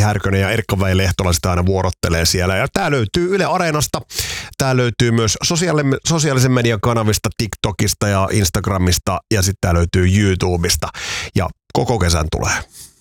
Härkönen ja Erkka-Väi Lehtola sitä aina vuorottelee siellä. Ja tää löytyy Yle Areenasta, tää löytyy myös sosiaalisen median kanavista, TikTokista ja Instagramista ja sitten tää löytyy YouTubesta ja koko kesän tulee.